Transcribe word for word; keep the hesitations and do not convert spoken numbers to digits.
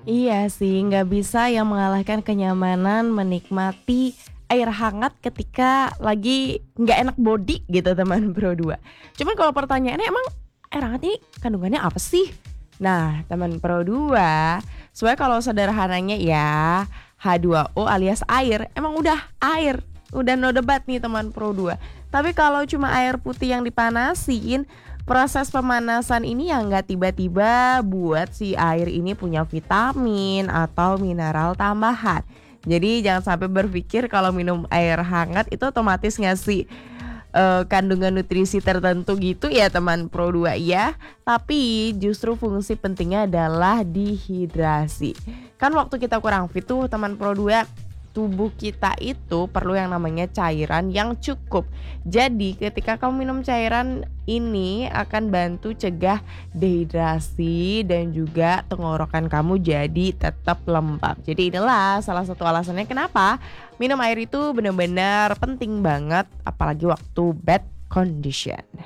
Iya sih, nggak bisa yang mengalahkan kenyamanan menikmati air hangat ketika lagi nggak enak body gitu teman Pro dua. Cuman kalau pertanyaannya emang air hangat ini kandungannya apa sih? Nah teman Pro dua, sebenarnya kalau sederhananya ya H dua O alias air, emang udah air, udah no debat nih teman Pro dua. Tapi kalau cuma air putih yang dipanasin, proses pemanasan ini yang nggak tiba-tiba buat si air ini punya vitamin atau mineral tambahan. Jadi jangan sampai berpikir kalau minum air hangat itu otomatis ngasih eh, kandungan nutrisi tertentu gitu ya teman Pro dua ya. Tapi justru fungsi pentingnya adalah dihidrasi. Kan waktu kita kurang fit tuh teman Pro dua, tubuh kita itu perlu yang namanya cairan yang cukup. Jadi ketika kamu minum cairan ini akan bantu cegah dehidrasi dan juga tenggorokan kamu jadi tetap lembab. Jadi inilah salah satu alasannya kenapa minum air itu benar-benar penting banget apalagi waktu bad condition.